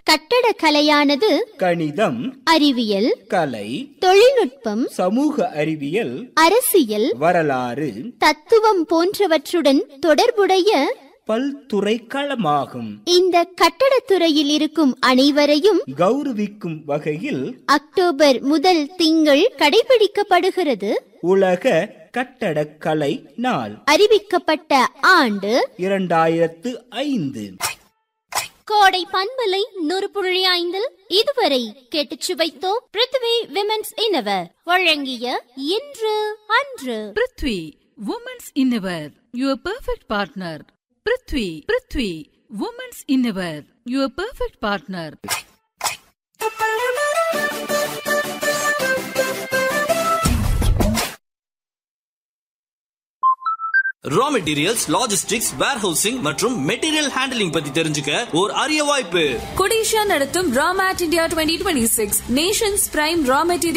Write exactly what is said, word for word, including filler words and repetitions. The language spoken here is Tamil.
கட்டடக்கலையானது கணிதம், அறிவியல், கலை, தொழில்நுட்பம், சமூக அறிவியல், அரசியல், வரலாறு, தத்துவம் போன்றவற்றுடன் தொடர்புடைய பல்துறை களமாகும். இந்த கட்டடத்துறையில் இருக்கும் அனைவரையும் கௌரவிக்கும் வகையில் அக்டோபர் முதல் திங்கள் கடைபிடிக்கப்படுகிறது உலக கட்டடக்கலை நாள். அறிவிக்கப்பட்ட ஆண்டு இரண்டாயிரத்து ஐந்து. கோடை பண்பலை நூறு புள்ளி ஐந்தில் இதுவரை கேட்டுச் சுவைத்தோம். பிருத்வி விமென்ஸ் இன்னவர் வழங்கிய இன்று அன்று. Prithvi women's இன்னவர், your perfect partner. Prithvi Prithvi women's இன்னவர், your perfect partner. Raw materials, logistics, warehousing மற்றும் மெட்டீரியல் ஹேண்டலிங் பத்தி தெரிஞ்சுக்க ஒரு அரிய வாய்ப்பு. கொடிஷா நடத்தும் ராமேட் India twenty twenty six Nations prime raw material